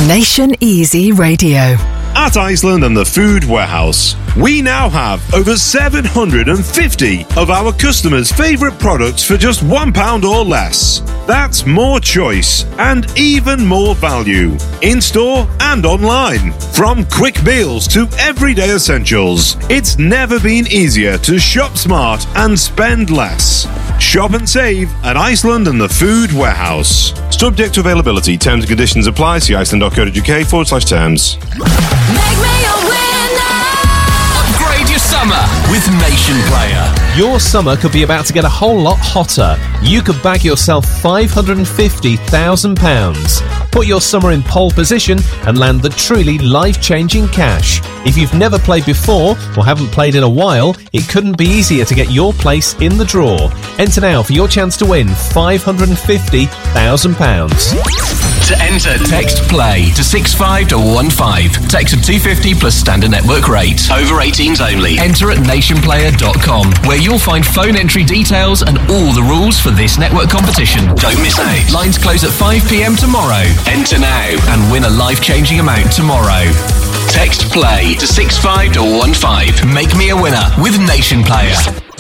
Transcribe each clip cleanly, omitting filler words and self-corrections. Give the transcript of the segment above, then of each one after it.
Nation Easy Radio. At Iceland and the Food Warehouse, we now have over 750 of our customers' favourite products for just £1 or less. That's more choice and even more value, in-store and online. From quick meals to everyday essentials, it's never been easier to shop smart and spend less. Shop and save at Iceland and the Food Warehouse. Subject to availability. Terms and conditions apply. See iceland.co.uk/terms. Make me a winner. Upgrade your summer with Nation Player. Your summer could be about to get a whole lot hotter. You could bag yourself £550,000. Put your summer in pole position and land the truly life-changing cash. If you've never played before or haven't played in a while, it couldn't be easier to get your place in the draw. Enter now for your chance to win £550,000. To enter, text PLAY to 65215. Text of £250 plus standard network rate. Over 18s only. Enter at nationplayer.com, where you'll find phone entry details and all the rules for this network competition. Don't miss out. Lines close at 5 p.m. tomorrow. Enter now and win a life-changing amount tomorrow. Text PLAY to 65215. Make me a winner with Nation Player.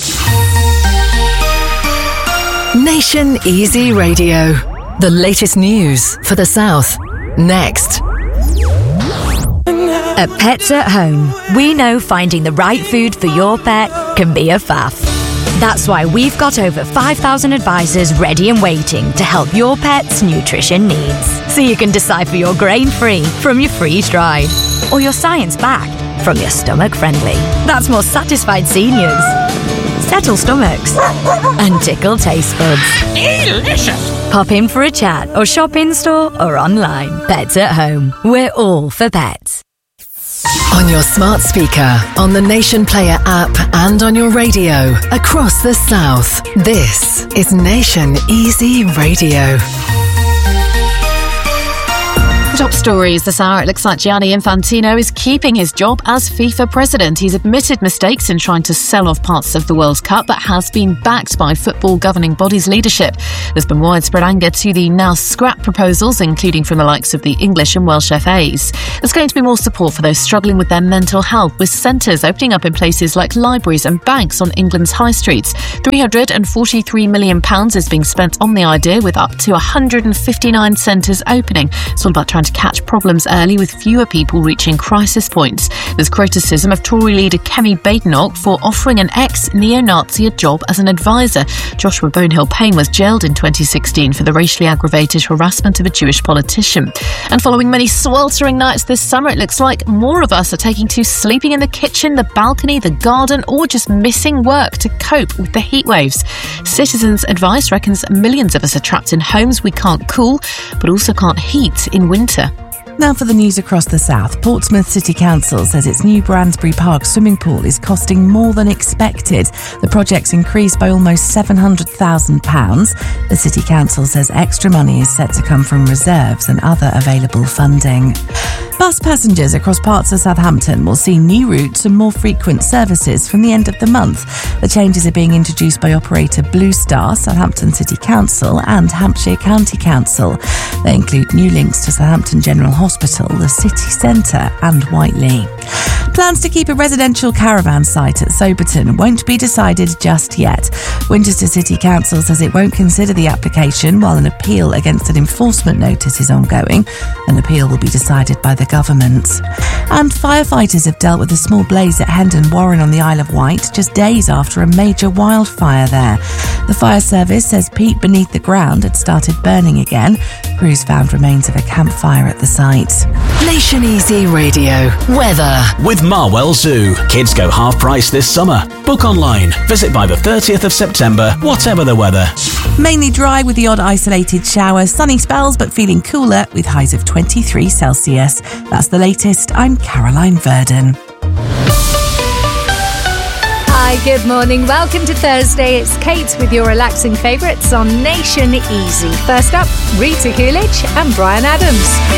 Nation Easy Radio. The latest news for the South. Next. At Pets at Home, we know finding the right food for your pet can be a faff. That's why we've got over 5,000 advisors ready and waiting to help your pet's nutrition needs. So you can decipher your grain-free from your freeze-dried, or your science-backed from your stomach-friendly. That's more satisfied seniors, settle stomachs, and tickle taste buds. Delicious. Pop in for a chat or shop in-store or online. Pets at Home. We're all for pets. On your smart speaker, on the Nation Player app, and on your radio across the South. This is Nation Easy Radio. Top stories this hour. It looks like Gianni Infantino is keeping his job as FIFA president. He's admitted mistakes in trying to sell off parts of the World Cup, but has been backed by football governing bodies' leadership. There's been widespread anger to the now scrapped proposals, including from the likes of the English and Welsh FAs. There's going to be more support for those struggling with their mental health, with centres opening up in places like libraries and banks on England's high streets. £343 million is being spent on the idea, with up to 159 centres opening. It's all about trying to catch problems early, with fewer people reaching crisis points. There's criticism of Tory leader Kemi Badenoch for offering an ex-neo-Nazi a job as an advisor. Joshua Bonehill Payne was jailed in 2016 for the racially aggravated harassment of a Jewish politician. And following many sweltering nights this summer, it looks like more of us are taking to sleeping in the kitchen, the balcony, the garden, or just missing work to cope with the heat waves. Citizens Advice reckons millions of us are trapped in homes we can't cool, but also can't heat in winter. Now for the news across the South. Portsmouth City Council says its new Bransbury Park swimming pool is costing more than expected. The project's increased by almost £700,000. The City Council says extra money is set to come from reserves and other available funding. Bus passengers across parts of Southampton will see new routes and more frequent services from the end of the month. The changes are being introduced by operator Blue Star, Southampton City Council and Hampshire County Council. They include new links to Southampton General Hospital, the city centre and Whiteley. Plans to keep a residential caravan site at Soberton won't be decided just yet. Winchester City Council says it won't consider the application while an appeal against an enforcement notice is ongoing. An appeal will be decided by the government. And firefighters have dealt with a small blaze at Hendon Warren on the Isle of Wight just days after a major wildfire there. The fire service says peat beneath the ground had started burning again. Crews found remains of a campfire at the site. Nation Easy Radio. Weather. With Marwell Zoo. Kids go half price this summer. Book online. Visit by the 30th of September, whatever the weather. Mainly dry with the odd isolated shower. Sunny spells but feeling cooler with highs of 23 Celsius. That's the latest. I'm Caroline Verdon. Hi, good morning. Welcome to Thursday. It's Kate with your relaxing favourites on Nation Easy. First up, Rita Coolidge and Brian Adams.